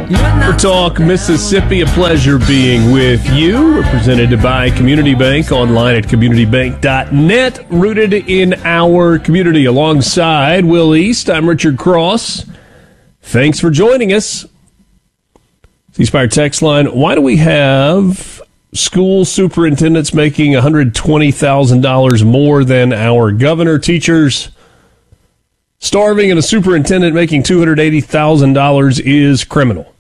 For Talk Mississippi, a pleasure being with you. Represented by Community Bank, online at communitybank.net. Rooted in our community. Alongside Will East, I'm Richard Cross. Thanks for joining us. C-Spire text line, why do we have school superintendents making $120,000 more than our governor? Teachers starving and a superintendent making $280,000 is criminal.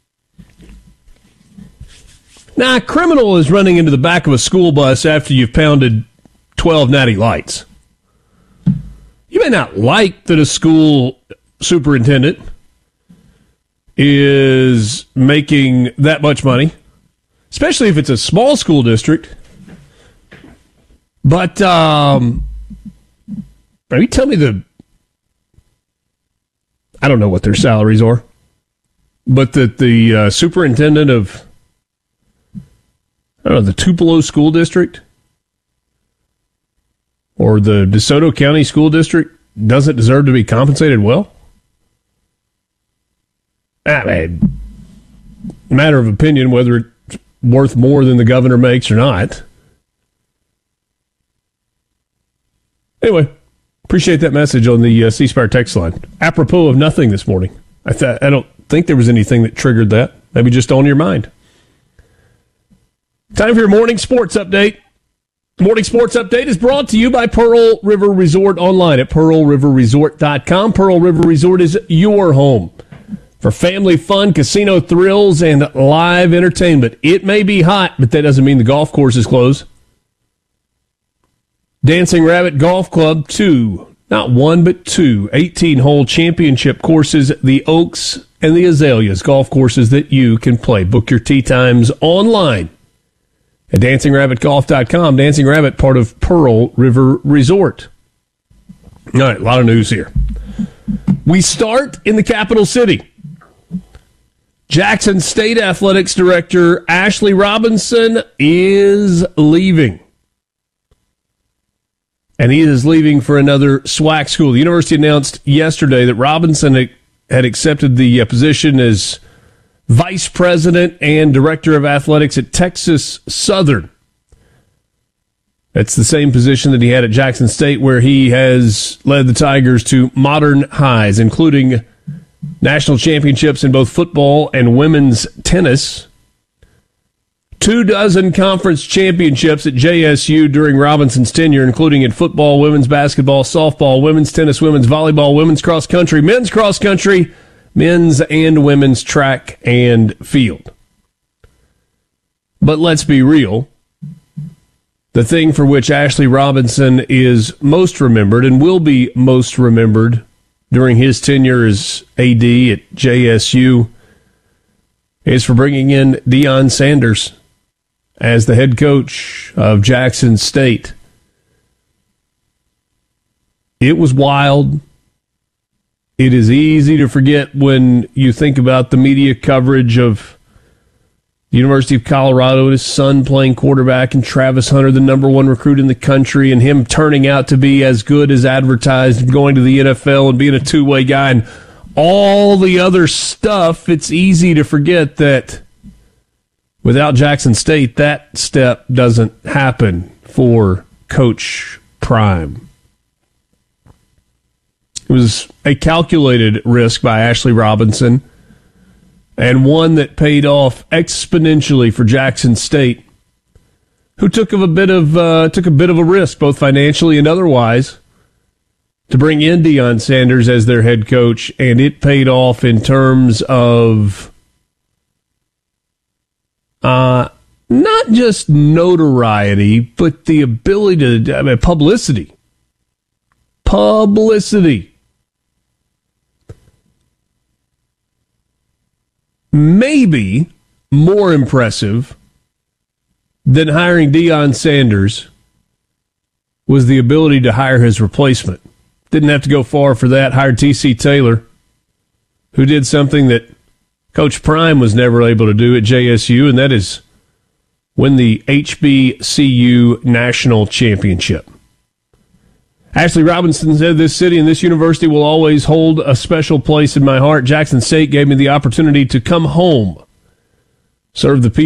Now, criminal is running into the back of a school bus after you've pounded 12 natty lights. You may not like that a school superintendent is making that much money, especially if it's a small school district. But maybe tell me I don't know what their salaries are, but that the superintendent of, I don't know, the Tupelo School District or the DeSoto County School District doesn't deserve to be compensated well? I mean, matter of opinion whether it's worth more than the governor makes or not. Anyway, appreciate that message on the C-Spire text line. Apropos of nothing this morning. I don't think there was anything that triggered that. Maybe just on your mind. Time for your morning sports update. Morning sports update is brought to you by Pearl River Resort online at pearlriverresort.com. Pearl River Resort is your home for family fun, casino thrills, and live entertainment. It may be hot, but that doesn't mean the golf course is closed. Dancing Rabbit Golf Club, not one, but two 18-hole championship courses, the Oaks and the Azaleas, golf courses that you can play. Book your tee times online at DancingRabbitGolf.com. Dancing Rabbit, part of Pearl River Resort. All right, a lot of news here. We start in the capital city. Jackson State Athletics Director Ashley Robinson is leaving. And he is leaving for another SWAC school. The university announced yesterday that Robinson had accepted the position as vice president and director of athletics at Texas Southern. That's the same position that he had at Jackson State, where he has led the Tigers to modern highs, including national championships in both football and women's tennis. 24 conference championships at JSU during Robinson's tenure, including in football, women's basketball, softball, women's tennis, women's volleyball, women's cross country, men's and women's track and field. But let's be real. The thing for which Ashley Robinson is most remembered and will be most remembered during his tenure as AD at JSU is for bringing in Deion Sanders as the head coach of Jackson State. It was wild. It is easy to forget when you think about the media coverage of the University of Colorado and his son playing quarterback and Travis Hunter, the number one recruit in the country, and him turning out to be as good as advertised and going to the NFL and being a two-way guy and all the other stuff. It's easy to forget that without Jackson State, that step doesn't happen for Coach Prime. It was a calculated risk by Ashley Robinson, and one that paid off exponentially for Jackson State, who took a bit of a risk, both financially and otherwise, to bring in Deion Sanders as their head coach, and it paid off in terms of not just notoriety, but the ability to publicity. Publicity. Maybe more impressive than hiring Deion Sanders was the ability to hire his replacement. Didn't have to go far for that. Hired T.C. Taylor, who did something that Coach Prime was never able to do at JSU, and that is win the HBCU National Championship. Ashley Robinson said, "This city and this university will always hold a special place in my heart. Jackson State gave me the opportunity to come home, serve the people."